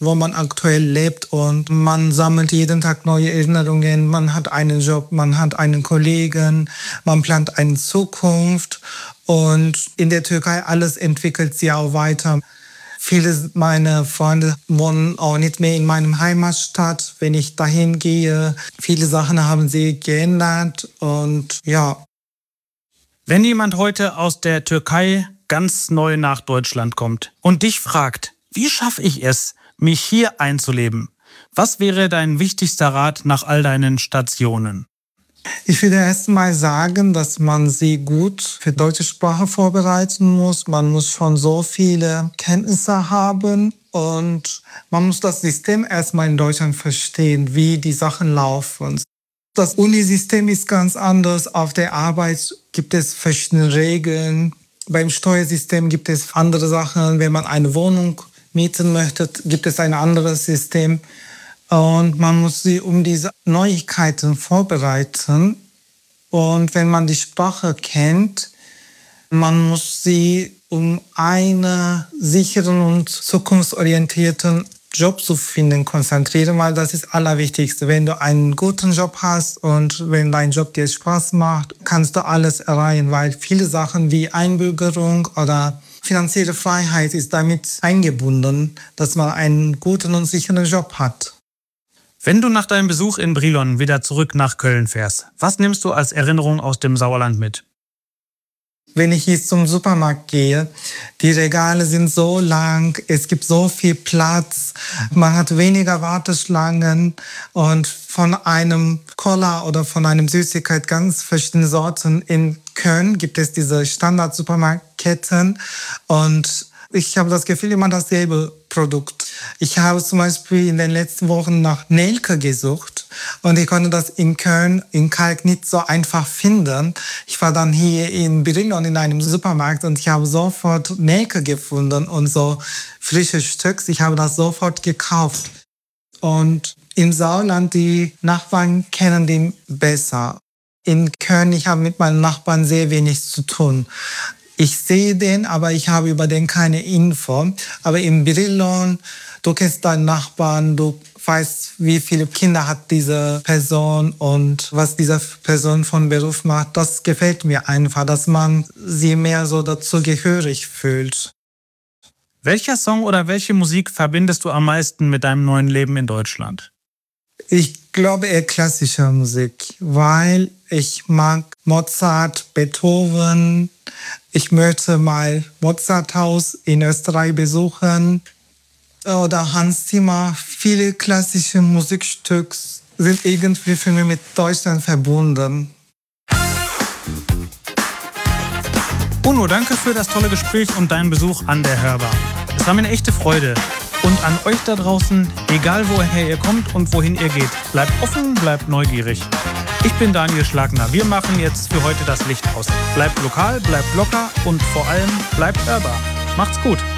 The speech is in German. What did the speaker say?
wo man aktuell lebt und man sammelt jeden Tag neue Erinnerungen, man hat einen Job, man hat einen Kollegen, man plant eine Zukunft und in der Türkei alles entwickelt sich auch weiter. Viele meiner Freunde wohnen auch nicht mehr in meiner Heimatstadt, wenn ich dahin gehe. Viele Sachen haben sich geändert und ja. Wenn jemand heute aus der Türkei ganz neu nach Deutschland kommt und dich fragt, wie schaffe ich es, mich hier einzuleben? Was wäre dein wichtigster Rat nach all deinen Stationen? Ich würde erst mal sagen, dass man sie gut für deutsche Sprache vorbereiten muss. Man muss schon so viele Kenntnisse haben und man muss das System erstmal in Deutschland verstehen, wie die Sachen laufen. Das Unisystem ist ganz anders. Auf der Arbeit gibt es verschiedene Regeln. Beim Steuersystem gibt es andere Sachen. Wenn man eine Wohnung mieten möchte, gibt es ein anderes System. Und man muss sie um diese Neuigkeiten vorbereiten. Und wenn man die Sprache kennt, man muss sie um einen sicheren und zukunftsorientierten Job zu finden, konzentrieren, weil das ist das Allerwichtigste. Wenn du einen guten Job hast und wenn dein Job dir Spaß macht, kannst du alles erreichen, weil viele Sachen wie Einbürgerung oder finanzielle Freiheit ist damit eingebunden, dass man einen guten und sicheren Job hat. Wenn du nach deinem Besuch in Brilon wieder zurück nach Köln fährst, was nimmst du als Erinnerung aus dem Sauerland mit? Wenn ich jetzt zum Supermarkt gehe, die Regale sind so lang, es gibt so viel Platz, man hat weniger Warteschlangen und von einem Cola oder von einem Süßigkeit ganz verschiedene Sorten. In Köln gibt es diese Standard-Supermarktketten und ich habe das Gefühl, immer dasselbe Produkt. Ich habe zum Beispiel in den letzten Wochen nach Nelke gesucht und ich konnte das in Köln, in Kalk nicht so einfach finden. Ich war dann hier in Brilon in einem Supermarkt und ich habe sofort Nelke gefunden und so frische Stücks. Ich habe das sofort gekauft. Und im Sauerland, die Nachbarn kennen den besser. In Köln, ich habe mit meinen Nachbarn sehr wenig zu tun. Ich sehe den, aber ich habe über den keine Info. Aber in Brilon, du kennst deinen Nachbarn, du weißt, wie viele Kinder hat diese Person und was diese Person von Beruf macht. Das gefällt mir einfach, dass man sie mehr so dazu gehörig fühlt. Welcher Song oder welche Musik verbindest du am meisten mit deinem neuen Leben in Deutschland? Ich glaube eher klassische Musik, weil ich mag Mozart, Beethoven. Ich möchte mal Mozarthaus in Österreich besuchen oder Hans Zimmer. Viele klassische Musikstücke sind irgendwie für mich mit Deutschland verbunden. Uno, danke für das tolle Gespräch und deinen Besuch an der Hörbar. Es war mir eine echte Freude. Und an euch da draußen, egal woher ihr kommt und wohin ihr geht, bleibt offen, bleibt neugierig. Ich bin Daniel Schlagner. Wir machen jetzt für heute das Licht aus. Bleibt lokal, bleibt locker und vor allem bleibt hörbar. Macht's gut.